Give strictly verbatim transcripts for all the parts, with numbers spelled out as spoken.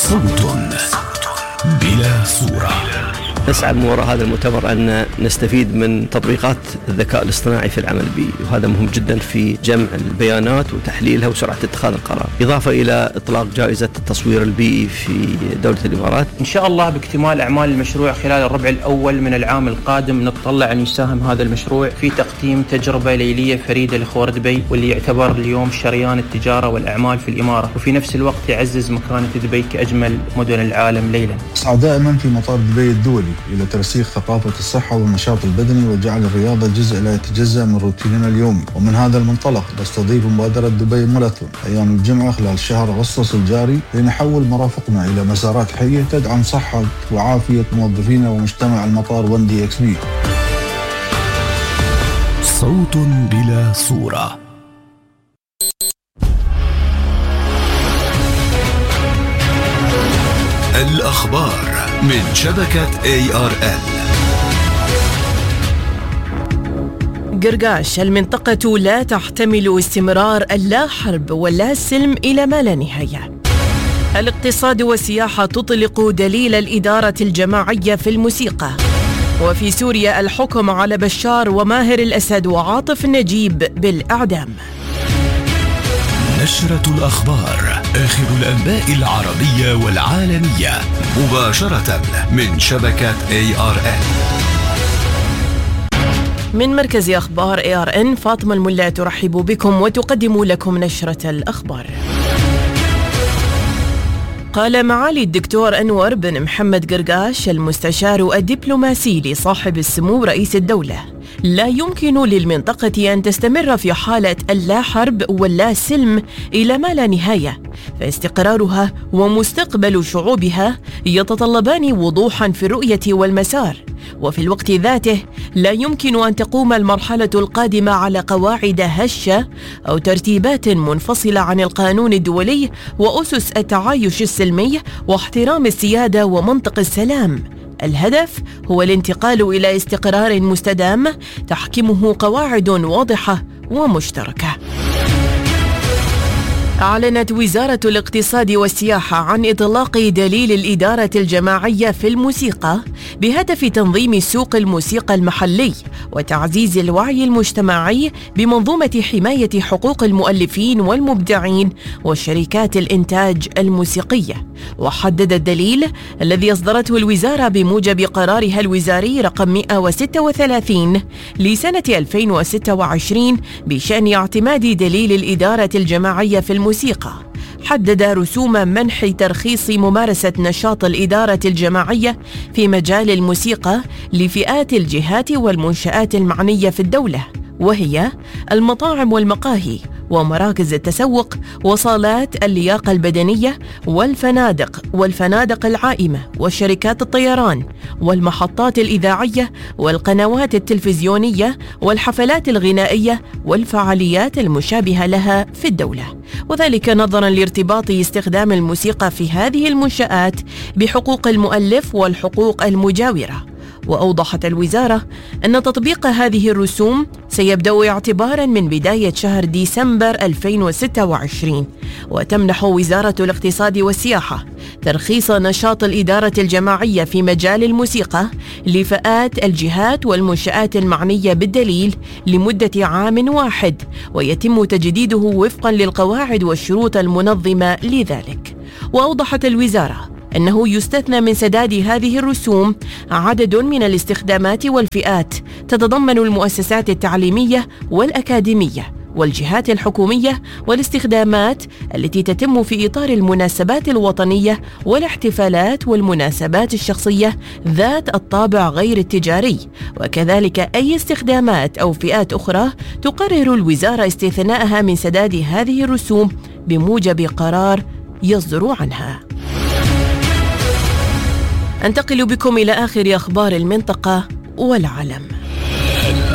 صوت بلا صورة. نسعى من وراء هذا المؤتمر أن نستفيد من تطبيقات الذكاء الاصطناعي في العمل البيئي، وهذا مهم جدا في جمع البيانات وتحليلها وسرعة اتخاذ القرار، إضافة إلى إطلاق جائزة التصوير البيئي في دولة الإمارات. إن شاء الله باكتمال أعمال المشروع خلال الربع الأول من العام القادم نتطلع أن يساهم هذا المشروع في تقديم تجربة ليلية فريدة لخور دبي، واللي يعتبر اليوم شريان التجارة والأعمال في الإمارة، وفي نفس الوقت يعزز مكانة دبي كأجمل مدن العالم ليلا. أسعى دائما في مطار دبي الدولي إلى ترسيخ ثقافة الصحة والنشاط البدني وجعل الرياضة جزء لا يتجزأ من روتيننا اليومي، ومن هذا المنطلق نستضيف مبادرة دبي ماراثون أيام الجمعة خلال شهر أغسطس الجاري لنحول مرافقنا إلى مسارات حية تدعم صحة وعافية موظفينا ومجتمع المطار ون دي إكس بي. صوت بلا صورة. الأخبار من شبكة إيه آر إل. قرقاش: المنطقة لا تحتمل استمرار اللا حرب ولا سلم إلى ما لا نهاية. الاقتصاد والسياحة تطلق دليل الإدارة الجماعية في الموسيقى. وفي سوريا الحكم على بشار وماهر الأسد وعاطف نجيب بالإعدام. نشرة الأخبار، آخر الأنباء العربية والعالمية مباشرة من شبكة إيه آر إن. من مركز أخبار إيه آر إن، فاطمة الملا ترحب بكم وتقدم لكم نشرة الأخبار. قال معالي الدكتور أنور بن محمد قرقاش المستشار الدبلوماسي لصاحب السمو رئيس الدولة: لا يمكن للمنطقة أن تستمر في حالة اللا حرب واللا سلم إلى ما لا نهاية، فاستقرارها ومستقبل شعوبها يتطلبان وضوحا في الرؤية والمسار، وفي الوقت ذاته لا يمكن أن تقوم المرحلة القادمة على قواعد هشة أو ترتيبات منفصلة عن القانون الدولي وأسس التعايش السلمي واحترام السيادة ومنطق السلام. الهدف هو الانتقال إلى استقرار مستدام تحكمه قواعد واضحة ومشتركة. أعلنت وزارة الاقتصاد والسياحة عن إطلاق دليل الإدارة الجماعية في الموسيقى بهدف تنظيم سوق الموسيقى المحلي وتعزيز الوعي المجتمعي بمنظومة حماية حقوق المؤلفين والمبدعين وشركات الإنتاج الموسيقية. وحدد الدليل الذي أصدرته الوزارة بموجب قرارها الوزاري رقم مئة وستة وثلاثين لسنة ألفين وستة وعشرين بشأن اعتماد دليل الإدارة الجماعية في الموسيقى، حدد رسوم منح ترخيص ممارسة نشاط الإدارة الجماعية في مجال الموسيقى لفئات الجهات والمنشآت المعنية في الدولة، وهي المطاعم والمقاهي ومراكز التسوق وصالات اللياقة البدنية والفنادق والفنادق العائمة وشركات الطيران والمحطات الإذاعية والقنوات التلفزيونية والحفلات الغنائية والفعاليات المشابهة لها في الدولة، وذلك نظرا لارتباط استخدام الموسيقى في هذه المنشآت بحقوق المؤلف والحقوق المجاورة. وأوضحت الوزارة أن تطبيق هذه الرسوم سيبدأ اعتباراً من بداية شهر ديسمبر ألفين وستة وعشرين، وتمنح وزارة الاقتصاد والسياحة ترخيص نشاط الإدارة الجماعية في مجال الموسيقى لفئات الجهات والمنشآت المعنية بالدليل لمدة عام واحد، ويتم تجديده وفقاً للقواعد والشروط المنظمة لذلك. وأوضحت الوزارة أنه يستثنى من سداد هذه الرسوم عدد من الاستخدامات والفئات تتضمن المؤسسات التعليمية والأكاديمية والجهات الحكومية والاستخدامات التي تتم في إطار المناسبات الوطنية والاحتفالات والمناسبات الشخصية ذات الطابع غير التجاري، وكذلك أي استخدامات أو فئات أخرى تقرر الوزارة استثناءها من سداد هذه الرسوم بموجب قرار يصدر عنها. أنتقل بكم إلى آخر أخبار المنطقة والعالم.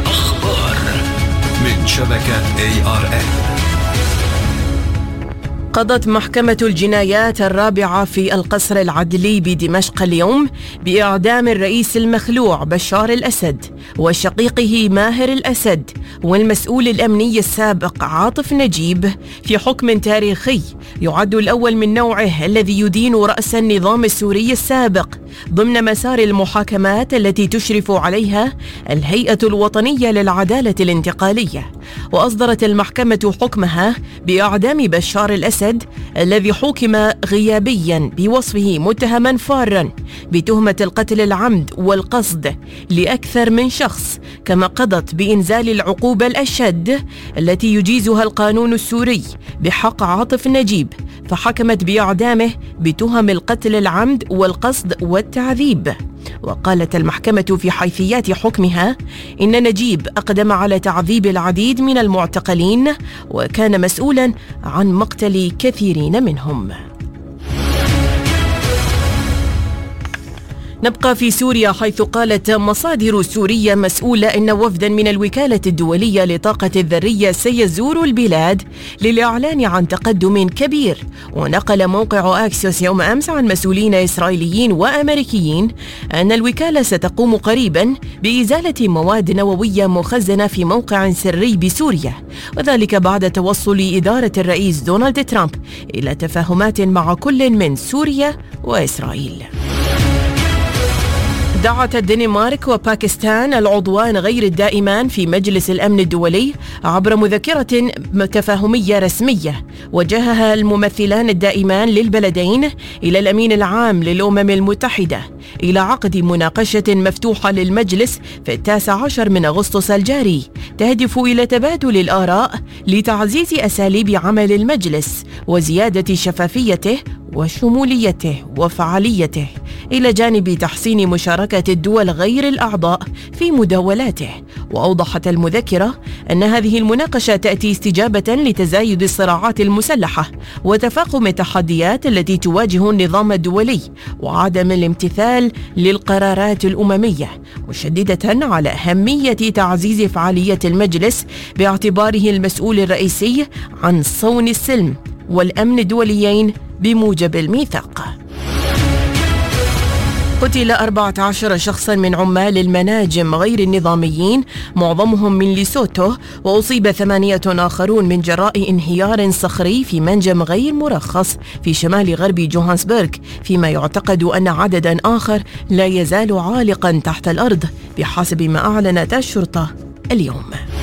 الأخبار من شبكة إيه آر إن. قضت محكمة الجنايات الرابعة في القصر العدلي بدمشق اليوم بإعدام الرئيس المخلوع بشار الأسد وشقيقه ماهر الأسد والمسؤول الأمني السابق عاطف نجيب في حكم تاريخي يعد الأول من نوعه الذي يدين رأس النظام السوري السابق ضمن مسار المحاكمات التي تشرف عليها الهيئة الوطنية للعدالة الانتقالية. وأصدرت المحكمة حكمها بإعدام بشار الأسد الذي حكم غيابيا بوصفه متهما فارا بتهمة القتل العمد والقصد لأكثر من شخص، كما قضت بإنزال العقوبة الأشد التي يجيزها القانون السوري بحق عاطف نجيب، فحكمت بإعدامه بتهم القتل العمد والقصد والتعذيب. وقالت المحكمة في حيثيات حكمها إن نجيب أقدم على تعذيب العديد من المعتقلين وكان مسؤولا عن مقتل كثيرين منهم. نبقى في سوريا، حيث قالت مصادر سورية مسؤولة إن وفدا من الوكالة الدولية لطاقة الذرية سيزور البلاد للإعلان عن تقدم كبير. ونقل موقع أكسيوس يوم أمس عن مسؤولين إسرائيليين وأمريكيين أن الوكالة ستقوم قريبا بإزالة مواد نووية مخزنة في موقع سري بسوريا، وذلك بعد توصل إدارة الرئيس دونالد ترامب إلى تفاهمات مع كل من سوريا وإسرائيل. دعت الدنمارك وباكستان العضوان غير الدائمان في مجلس الأمن الدولي عبر مذكرة تفاهمية رسمية وجهها الممثلان الدائمان للبلدين إلى الأمين العام للأمم المتحدة إلى عقد مناقشة مفتوحة للمجلس في التاسع عشر من أغسطس الجاري تهدف إلى تبادل الآراء لتعزيز أساليب عمل المجلس وزيادة شفافيته وشموليته وفعاليته، إلى جانب تحسين مشاركة الدول غير الأعضاء في مداولاته. وأوضحت المذكرة أن هذه المناقشة تأتي استجابة لتزايد الصراعات المسلحة وتفاقم التحديات التي تواجه النظام الدولي وعدم الامتثال للقرارات الأممية، مشددة على أهمية تعزيز فعالية المجلس باعتباره المسؤول الرئيسي عن صون السلم والأمن الدوليين بموجب الميثاق. قتل أربعة عشر شخصا من عمال المناجم غير النظاميين معظمهم من ليسوتو، وأصيب ثمانية آخرون من جراء انهيار صخري في منجم غير مرخص في شمال غرب جوهانسبرغ، فيما يعتقد أن عددا آخر لا يزال عالقا تحت الأرض بحسب ما أعلنت الشرطة اليوم.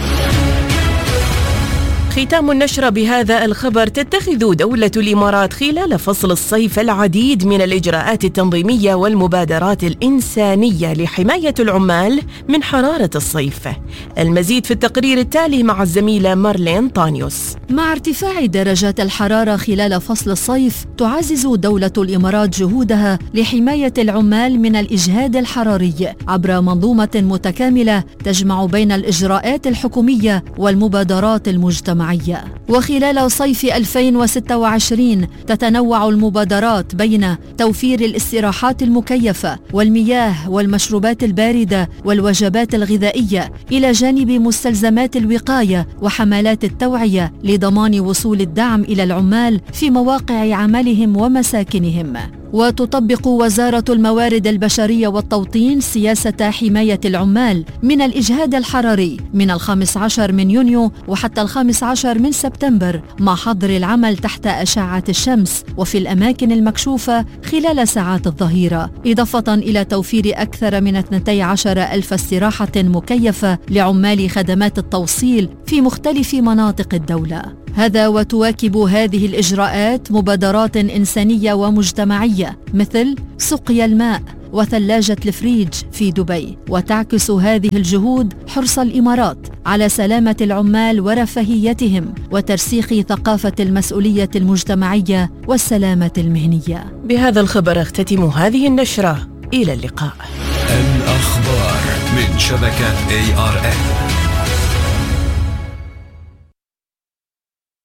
ختام النشرة بهذا الخبر: تتخذ دولة الإمارات خلال فصل الصيف العديد من الإجراءات التنظيمية والمبادرات الإنسانية لحماية العمال من حرارة الصيف. المزيد في التقرير التالي مع الزميلة مارلين طانيوس. مع ارتفاع درجات الحرارة خلال فصل الصيف، تعزز دولة الإمارات جهودها لحماية العمال من الإجهاد الحراري عبر منظومة متكاملة تجمع بين الإجراءات الحكومية والمبادرات المجتمعية. وخلال صيف ألفين وستة وعشرين تتنوع المبادرات بين توفير الاستراحات المكيفة والمياه والمشروبات الباردة والوجبات الغذائية، إلى جانب مستلزمات الوقاية وحملات التوعية لضمان وصول الدعم إلى العمال في مواقع عملهم ومساكنهم. وتطبق وزارة الموارد البشرية والتوطين سياسة حماية العمال من الإجهاد الحراري من الخامس عشر من يونيو وحتى الخامس عشر من سبتمبر، مع حظر العمل تحت أشعة الشمس وفي الأماكن المكشوفة خلال ساعات الظهيرة، إضافة إلى توفير أكثر من اثنتي عشر ألف استراحة مكيفة لعمال خدمات التوصيل في مختلف مناطق الدولة. هذا وتواكب هذه الإجراءات مبادرات إنسانية ومجتمعية مثل سقيا الماء وثلاجة الفريج في دبي، وتعكس هذه الجهود حرص الإمارات على سلامة العمال ورفاهيتهم وترسيخ ثقافة المسؤولية المجتمعية والسلامة المهنية. بهذا الخبر اختتم هذه النشرة، إلى اللقاء. الأخبار من شبكة إيه آر إن.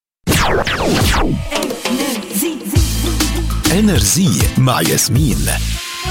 إنرزي مع ياسمين.